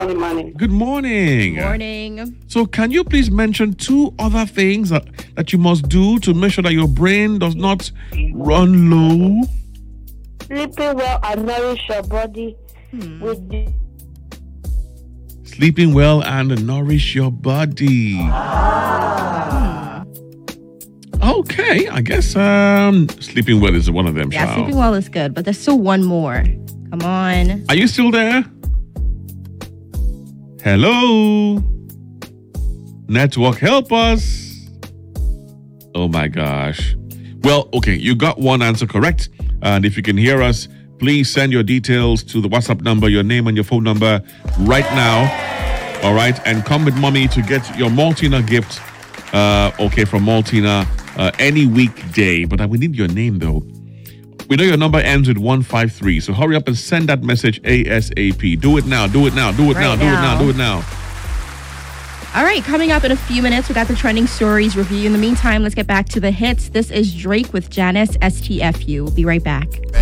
Morning. Good morning. Morning. So, can you please mention two other things that you must do to make sure that your brain does not run low? Sleeping well and nourish your body with the Sleeping well and nourish your body. Okay, I guess sleeping well is one of them. Yeah, Shao. sleeping well is good, but there's still one more. Come on. Are you still there? Hello? Network, help us. Oh my gosh. Well, okay, you got one answer correct. And if you can hear us, please send your details to the WhatsApp number, your name and your phone number right now. All right, and come with mommy to get your Maltina gift. From Maltina any weekday. But we need your name though. We know your number ends with 153. So hurry up and send that message ASAP. Do it now. Do it now. Do it now. Do it now. Do it now. All right, coming up in a few minutes, we got the trending stories review. In the meantime, let's get back to the hits. This is Drake with Janice STFU. We'll be right back.